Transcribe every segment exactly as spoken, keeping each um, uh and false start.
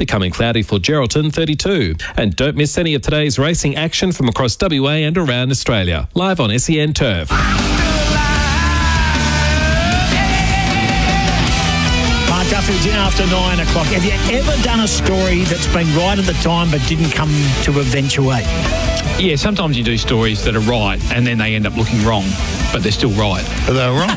becoming cloudy for Geraldton, thirty-two. And don't miss any of today's racing action from across W A and around Australia. Live on S E N Turf. Mark Duffy's in after nine o'clock. Have you ever done a story that's been right at the time but didn't come to eventuate? Yeah, sometimes you do stories that are right and then they end up looking wrong, but they're still right. But they were wrong.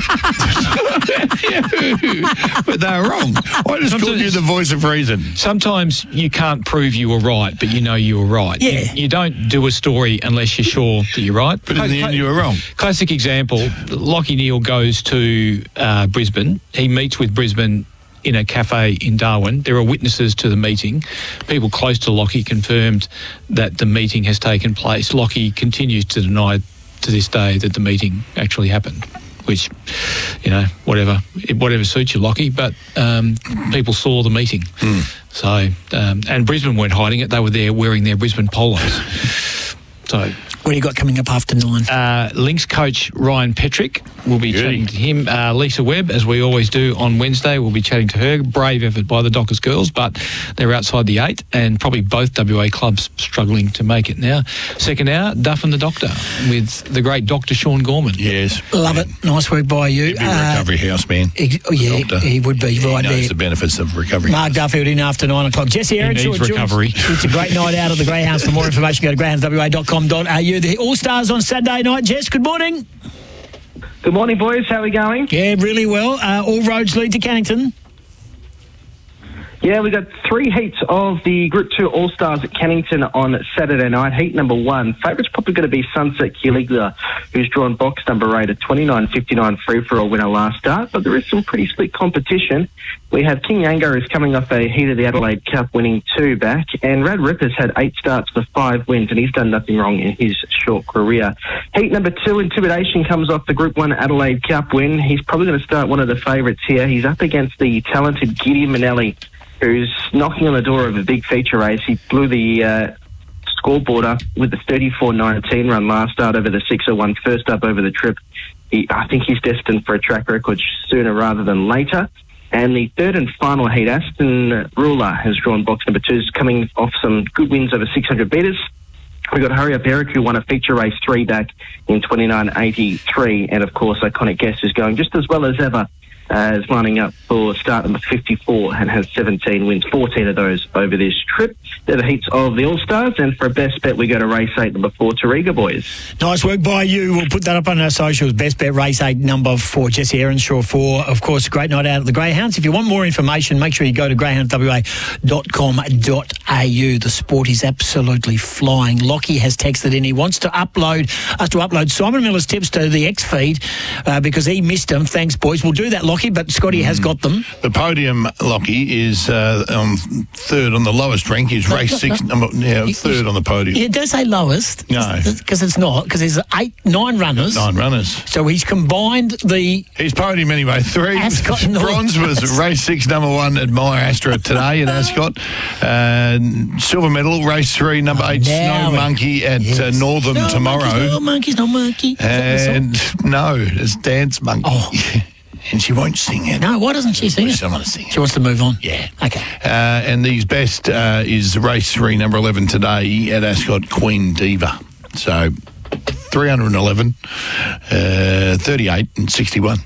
But they were wrong. I just called you the voice of reason. Sometimes you can't prove you were right, but you know you were right. Yeah. You, you don't do a story unless you're sure that you're right. But in the end, you were wrong. Classic example, Lachie Neale goes to uh, Brisbane. He meets with Brisbane in a cafe in Darwin. There are witnesses to the meeting. People close to Lachie confirmed that the meeting has taken place. Lachie continues to deny to this day that the meeting actually happened, which, you know, whatever whatever suits you, Lachie, but um, people saw the meeting. Mm. So, um, and Brisbane weren't hiding it. They were there wearing their Brisbane polos. So... What do you got coming up after nine? Uh, Lynx coach Ryan Petrick. We'll be Beauty. chatting to him. Uh, Lisa Webb, as we always do on Wednesday, we'll be chatting to her. Brave effort by the Dockers girls, but they're outside the eight, and probably both W A clubs struggling to make it now. Second hour, Duff and the Doctor with the great Doctor Sean Gorman. Yes. Love it. Nice work by you. He'd be a recovery uh, house man. He, oh, yeah, Doctor. he would be he right knows there. the benefits of recovery. Mark Duffield in after nine o'clock. Jesse Aaron, He needs George, recovery. It's a great night out at the Greyhounds. For more information, go to greyhounds w a dot com dot a u. The All-Stars on Saturday night. Jess, good morning. Good morning, boys. How are we going? Yeah, really well. Uh, all roads lead to Cannington. Yeah, we got three heats of the Group two All-Stars at Cannington on Saturday night. Heat number one, favourite's probably going to be Sunset Kiligla, who's drawn box number eight, a twenty-nine fifty-nine free-for-all winner last start. But there is some pretty split competition. We have King Yanga, who's coming off a heat of the Adelaide Cup, winning two back. And Rad Ripper's had eight starts for five wins, and he's done nothing wrong in his short career. Heat number two, Intimidation, comes off the Group one Adelaide Cup win. He's probably going to start one of the favourites here. He's up against the talented Gideon Manelli, who's knocking on the door of a big feature race. He blew the uh, scoreboard up with the thirty-four nineteen run last start over the six oh one first up over the trip. He, I think he's destined for a track record sooner rather than later. And the third and final heat, Aston Ruler has drawn box number two, coming off some good wins over six hundred metres. We've got Hurry Up Eric, who won a feature race three back in twenty-nine eighty-three. And, of course, Iconic Guest is going just as well as ever. Uh, is lining up for start number fifty-four and has seventeen wins, fourteen of those over this trip. They're the heats of the All-Stars, and for a best bet, we go to race eight, number four, Toriga Boys. Nice work by you. We'll put that up on our socials. Best bet, race eight, number four, Jesse Earnshaw four. Of course, a great night out at the Greyhounds. If you want more information, make sure you go to greyhounds w a dot com dot a u. The sport is absolutely flying. Lachie has texted in. He wants to upload us to upload Simon Miller's tips to the X feed uh, because he missed them. Thanks, boys. We'll do that, Lachie, but Scotty has got them. The podium, Lachie, is uh, on third on the lowest rank. He's race no, six, no. number yeah, third on the podium. Yeah, don't say lowest. No. Because it's not, because there's eight, nine runners. Nine runners. So he's combined the... He's podium anyway. Three. Ascot Bronze was race six, number one, Admire Astra today at Ascot. Uh, silver medal, race three, number Oh, eight, now Snow it- Monkey at yes. uh, Northam No, tomorrow. Monkeys, no, monkeys, no monkey. Is that the And song? no, it's Dance Monkey. Oh. And she won't sing it. No, why doesn't she sing it? She doesn't want to sing it. She wants to move on. Yeah. Okay. Uh, and these best uh, is race three, number eleven today at Ascot, Queen Diva. So three hundred eleven, uh, thirty-eight and sixty-one.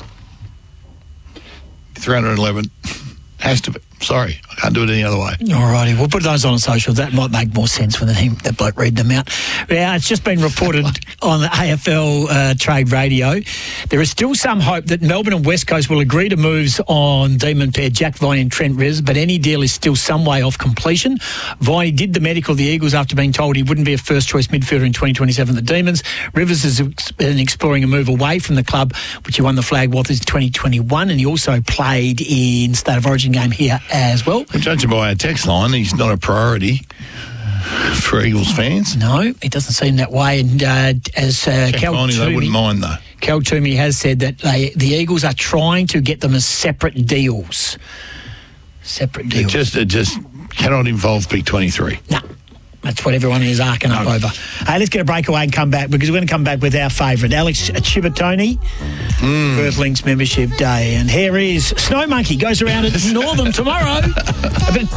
three hundred eleven. Has to be. Sorry, I can't do it any other way. All righty, we'll put those on the socials. That might make more sense when him, that bloke read them out. Yeah, it's just been reported on the A F L uh, Trade Radio. There is still some hope that Melbourne and West Coast will agree to moves on Demon pair Jack Viney and Trent Riz, but any deal is still some way off completion. Viney did the medical of the Eagles after being told he wouldn't be a first-choice midfielder in twenty twenty-seven at the Demons. Rivers has been exploring a move away from the club, which he won the flag Wathers in twenty twenty-one, and he also played in State of Origin game here as well. Well, judging by our text line, he's not a priority for Eagles fans. No, it doesn't seem that way. And uh, as uh, Jack Cal Viney, they wouldn't mind though. Cal Toomey has said that they, the Eagles are trying to get them as separate deals. Separate It deals. just, it just cannot involve P twenty-three. No. That's what everyone is arcing up No. over. Hey, let's get a breakaway and come back because we're going to come back with our favourite, Alex Chivatoni, Mm. Perth Links Membership Day. And here is Snow Monkey, goes around at Northam tomorrow. But